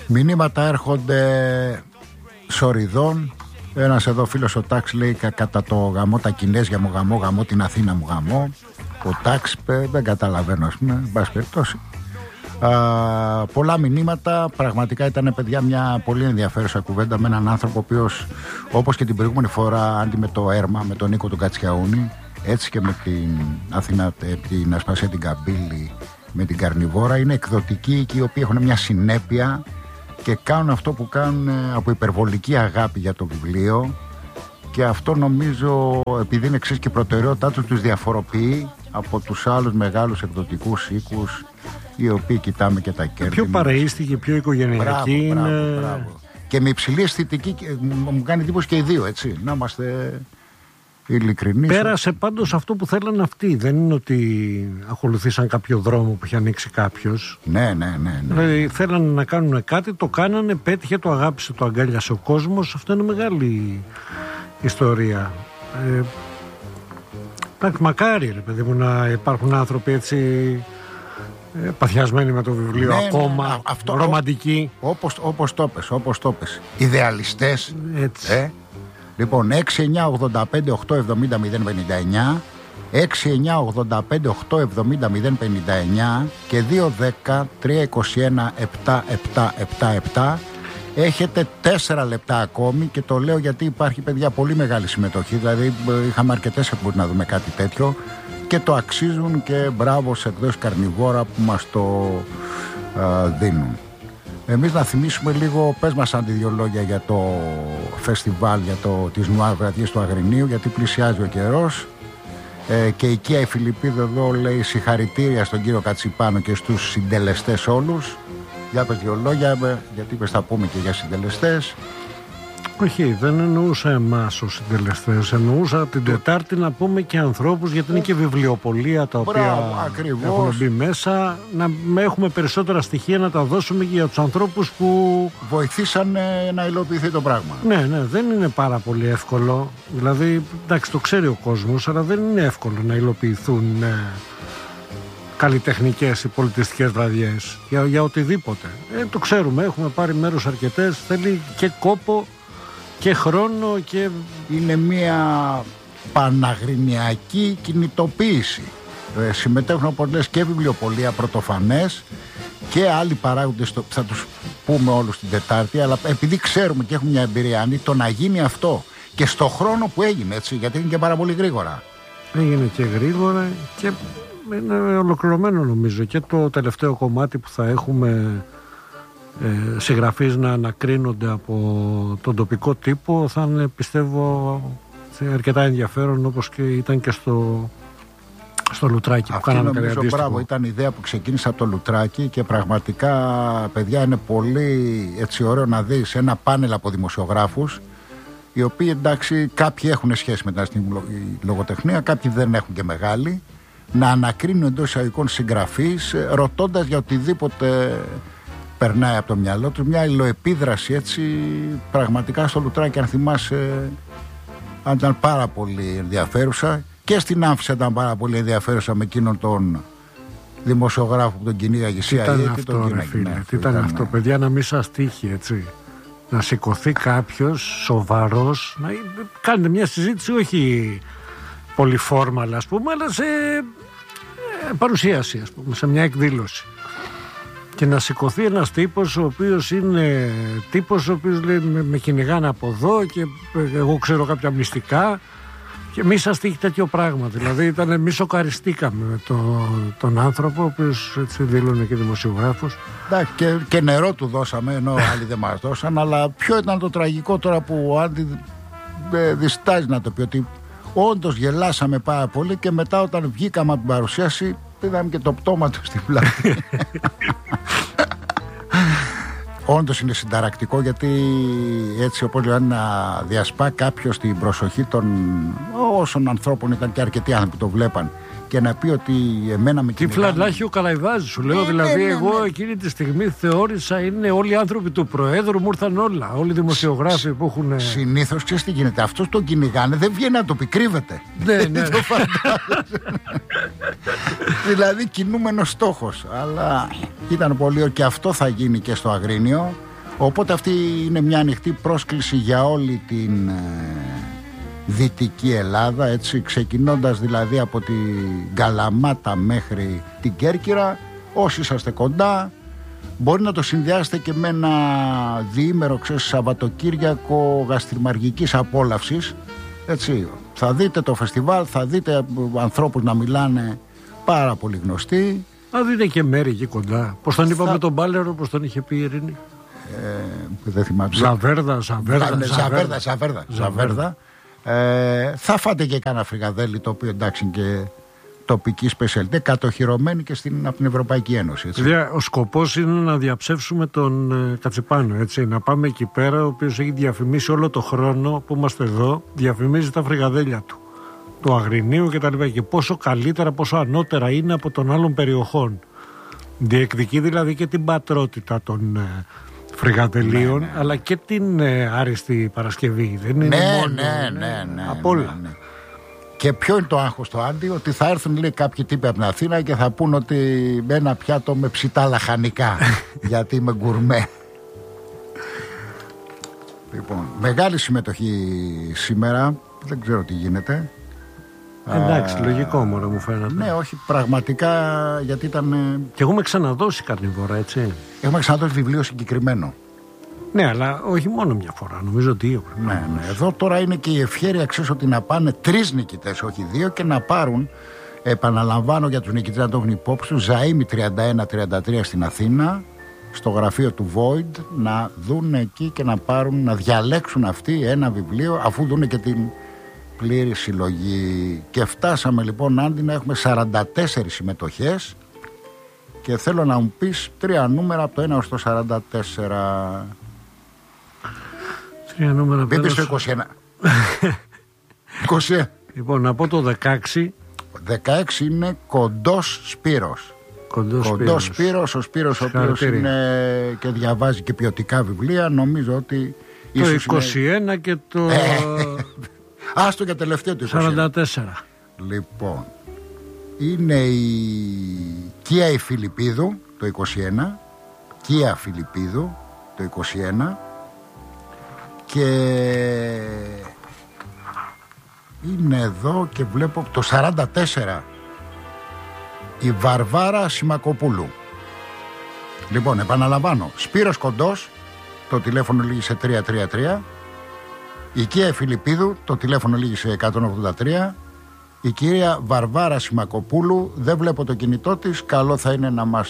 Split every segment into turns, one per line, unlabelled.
Μηνύματα έρχονται σοριδών. Ένας εδώ φίλος ο Τάξ λέει κατά το γαμό τα Κινέζια μου γαμό την Αθήνα μου γαμό. Ο Τάξ δεν καταλαβαίνω, ας πούμε, εν πάση περιπτώσει. Πολλά μηνύματα. Πραγματικά ήταν, παιδιά, μια πολύ ενδιαφέρουσα κουβέντα με έναν άνθρωπο ο οποίος, όπως και την προηγούμενη φορά, αντί με το Έρμα, με τον Νίκο του Κατσιαούνη, έτσι και με την Αθήνα, την Ασπασία την Καμπύλη, με την Καρνιβόρα, είναι εκδοτικοί και οι οποίοι έχουν μια συνέπεια και κάνουν αυτό που κάνουν από υπερβολική αγάπη για το βιβλίο, και αυτό νομίζω, επειδή είναι εξής και η προτεραιότητά τους διαφοροποιεί από τους άλλους μεγάλους εκδοτικούς οίκους, οι οποίοι κοιτάμε και τα κέρδη.
Πιο παρεΐστικη, πιο οικογενειακή.
Μπράβο. Και με υψηλή αισθητική, μου κάνει εντύπωση και οι δύο, έτσι, να είμαστε ειλικρινείς.
Πέρασε πάντως αυτό που θέλανε αυτοί. Δεν είναι ότι ακολουθήσαν κάποιο δρόμο που είχε ανοίξει κάποιος.
Ναι.
Δηλαδή θέλανε να κάνουν κάτι, το κάνανε, πέτυχε, το αγάπησε, το αγκάλιασε ο κόσμος. Αυτό είναι μεγάλη ιστορία. Μακάρι, ρε παιδί μου, να υπάρχουν άνθρωποι έτσι παθιασμένοι με το βιβλίο, ακόμα αυτό, ρομαντικοί.
Όπως το πες. Ιδεαλιστές.
Έτσι.
Λοιπόν, 6-9-85-8-70-059, 6-9-85-8-70-059 και 2-10-321-7-7-7-7. Έχετε 4 λεπτά ακόμη και το λέω γιατί υπάρχει, παιδιά, πολύ μεγάλη συμμετοχή. Δηλαδή είχαμε αρκετές εκπομπές να δούμε κάτι τέτοιο και το αξίζουν, και μπράβο σε εκδόσεις Καρνιβόρα που μας το δίνουν. Εμείς να θυμίσουμε λίγο, πες μας αντί δυο λόγια για το φεστιβάλ, για τις Νουάρ Βραδιές του Αγρινίου, γιατί πλησιάζει ο καιρός. Και η Κία η Φιλιππίδου εδώ λέει συγχαρητήρια στον κύριο Κατσιπάνο και στους συντελεστές όλους. Για πες δυο λόγια, γιατί πες θα πούμε και για συντελεστές.
Όχι, δεν εννοούσα εμάς ως συντελεστές. Εννοούσα την Τετάρτη να πούμε και ανθρώπους, γιατί είναι και βιβλιοπωλεία τα οποία έχουν μπει μέσα. Να έχουμε περισσότερα στοιχεία να τα δώσουμε και για τους ανθρώπους που
βοηθήσαν να υλοποιηθεί το πράγμα.
Ναι, δεν είναι πάρα πολύ εύκολο. Δηλαδή, εντάξει, το ξέρει ο κόσμος, αλλά δεν είναι εύκολο να υλοποιηθούν καλλιτεχνικές ή πολιτιστικές βραδιές για οτιδήποτε. Το ξέρουμε, έχουμε πάρει μέρος αρκετές. Θέλει και κόπο και χρόνο, και
είναι μια παναγρινιακή κινητοποίηση. Συμμετέχουν πολλές και βιβλιοπωλεία πρωτοφανές και άλλοι παράγοντες που θα τους πούμε όλους την Τετάρτη, αλλά επειδή ξέρουμε και έχουμε μια εμπειρία, το να γίνει αυτό και στο χρόνο που έγινε, έτσι, γιατί είναι και πάρα πολύ γρήγορα.
Έγινε και γρήγορα και είναι ολοκληρωμένο, νομίζω, και το τελευταίο κομμάτι που θα έχουμε συγγραφείς να ανακρίνονται από τον τοπικό τύπο θα είναι, πιστεύω, αρκετά ενδιαφέρον, όπως και ήταν και στο Λουτράκι που κάναμε κάτι αντίστοιχο.
Μπράβο, ήταν η ιδέα που ξεκίνησε από το Λουτράκι και πραγματικά, παιδιά, είναι πολύ έτσι ωραίο να δεις ένα πάνελ από δημοσιογράφους, οι οποίοι, εντάξει, κάποιοι έχουν σχέση με την λογοτεχνία, κάποιοι δεν έχουν και μεγάλη, να ανακρίνουν εντός εισαγωγικών συγγραφείς, ρωτώντας για οτιδήποτε περνάει από το μυαλό του. Μια υλοεπίδραση, έτσι, πραγματικά στο Λουτράκι, αν θυμάσαι, ήταν πάρα πολύ ενδιαφέρουσα, και στην Άμφισσα ήταν πάρα πολύ ενδιαφέρουσα με εκείνον τον δημοσιογράφο που τον κυνήγαγε η CIA.
Τι ήταν αυτό, παιδιά, να μην σας τύχει, έτσι, να σηκωθεί κάποιος σοβαρός, να κάνετε μια συζήτηση, όχι πολύ φόρμαλα, ας πούμε, αλλά σε παρουσίαση, ας πούμε, σε μια εκδήλωση, και να σηκωθεί ένας τύπος ο οποίος είναι τύπος ο οποίος λέει με κυνηγάνε από εδώ και εγώ ξέρω κάποια μυστικά, και εμείς σας τύχει τέτοιο πράγμα. Δηλαδή εμείς σοκαριστήκαμε με τον άνθρωπο, ο οποίος έτσι δήλωνε και δημοσιογράφος.
Και νερό του δώσαμε, ενώ άλλοι δεν μας δώσαν. Αλλά ποιο ήταν το τραγικό τώρα που ο Άντι διστάζει να το πει, ότι όντως γελάσαμε πάρα πολύ και μετά όταν βγήκαμε από την παρουσίαση είδαμε και το πτώμα του στην πλάτη. Όντως είναι συνταρακτικό, γιατί έτσι, όπως λέω, να διασπά κάποιος την προσοχή των όσων ανθρώπων, ήταν και αρκετοί άνθρωποι που το βλέπαν, και να πει ότι εμένα με κυνηγάνε.
Τι φλανάχει ο Καλαϊβάζης, σου λέω. Δηλαδή, εγώ εκείνη τη στιγμή θεώρησα είναι όλοι οι άνθρωποι του Προέδρου, μου ήρθαν όλα. Όλοι οι δημοσιογράφοι που έχουν.
Συνήθως ξέρεις τι γίνεται. Αυτός τον κυνηγάνε, δεν βγαίνει να το πει, κρύβεται.
Ναι.
Το φαντάζεσαι. Δηλαδή, κινούμενος στόχος. Αλλά ήταν πολύ ωραίο, και αυτό θα γίνει και στο Αγρίνιο. Οπότε αυτή είναι μια ανοιχτή πρόσκληση για όλη την Δυτική Ελλάδα, έτσι, ξεκινώντας δηλαδή από την Καλαμάτα μέχρι την Κέρκυρα. Όσοι είσαστε κοντά, μπορεί να το συνδυάσετε και με ένα διήμερο, Σαββατοκύριακο γαστριμαργικής απόλαυσης, έτσι. Θα δείτε το φεστιβάλ, θα δείτε ανθρώπους να μιλάνε πάρα πολύ γνωστοί.
Θα δείτε και μέρη εκεί κοντά. Πώς τον είπαμε τον Μπάλερο, πώς τον είχε πει η Ειρήνη?
Δεν θυμάμαι. Ζαβέρδα. Θα φάτε και κάνα φρικαδέλι, το οποίο εντάξει και τοπική σπεσιαλιτέ, κατοχυρωμένη και από την Ευρωπαϊκή Ένωση. Έτσι.
Ο σκοπός είναι να διαψεύσουμε τον Κατσιπάνο, έτσι, να πάμε εκεί πέρα, ο οποίος έχει διαφημίσει όλο το χρόνο που είμαστε εδώ, διαφημίζει τα φρικαδέλια του Αγρινίου κτλ. Και πόσο καλύτερα, πόσο ανώτερα είναι από των άλλων περιοχών. Διεκδικεί δηλαδή και την πατρότητα των φρικαδελίων, ναι. Αλλά και την άριστη Παρασκευή. Δεν είναι μόνο.
Ναι.
Από όλα.
Ναι. Και ποιο είναι το άγχος το Άντι? Ότι θα έρθουν, λέει, κάποιοι τύποι από την Αθήνα και θα πούν ότι ένα πιάτο με ψητά λαχανικά γιατί είμαι γκουρμέ. Λοιπόν, μεγάλη συμμετοχή σήμερα. Δεν ξέρω τι γίνεται.
Εντάξει, λογικό μωρέ μου φαίνεται.
Ναι, όχι, πραγματικά, γιατί ήταν.
Και έχουμε ξαναδώσει κάτι φορά, έτσι.
Έχουμε ξαναδώσει βιβλίο συγκεκριμένο.
Ναι, αλλά όχι μόνο μια φορά, νομίζω 2.
Ναι. Εδώ τώρα είναι και η ευχέρεια, ξέρεις, ότι να πάνε 3 νικητές, όχι 2, και να πάρουν, επαναλαμβάνω για τους νικητές να το έχουν υπόψη του, Ζαΐμι 31-33 στην Αθήνα, στο γραφείο του Void, να δουν εκεί και να πάρουν, να διαλέξουν αυτοί ένα βιβλίο, αφού δουν και την πλήρη συλλογή. Και φτάσαμε λοιπόν, Άντι, να έχουμε 44 συμμετοχές και θέλω να μου πεις 3 νούμερα από το 1 έως το 44.
3 νούμερα.
Μην πεις το 21. 21.
Λοιπόν, να πω το 16.
16 είναι Κοντός Σπύρος. Κοντός Σπύρος, ο Σπύρος ο οποίος είναι και διαβάζει και ποιοτικά βιβλία. Νομίζω ότι
το 21 είναι... και το...
Άστο και τελευταίο του
44.
Λοιπόν, είναι η Κία η Φιλιππίδου το 21. Κία Φιλιππίδου το 21. Και είναι εδώ και βλέπω το 44 η Βαρβάρα Σιμακοπούλου. Λοιπόν, επαναλαμβάνω, Σπύρος Κοντός, το τηλέφωνο λύγει σε 333. Η Κία Φιλιππίδου, το τηλέφωνο λύγει σε 183. Η κυρία Βαρβάρα Σιμακοπούλου, δεν βλέπω το κινητό της, καλό θα είναι να μας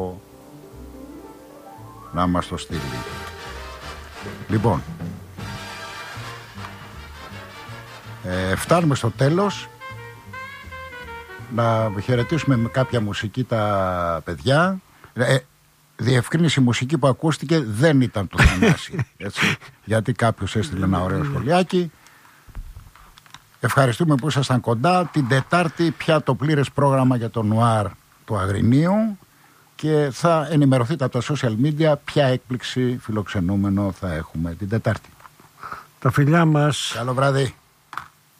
το στείλει. Λοιπόν, φτάνουμε στο τέλος. Να χαιρετήσουμε με κάποια μουσική τα παιδιά. Διευκρίνηση, η μουσική που ακούστηκε δεν ήταν το Θανάση, έτσι, γιατί κάποιος έστειλε ένα ωραίο σχολιάκι. Ευχαριστούμε που ήσασταν κοντά. Την Τετάρτη πια το πλήρες πρόγραμμα για το Νουάρ του Αγρινίου και θα ενημερωθείτε από τα social media ποια έκπληξη φιλοξενούμενο θα έχουμε την Τετάρτη.
Τα φιλιά μας.
Καλό βράδυ.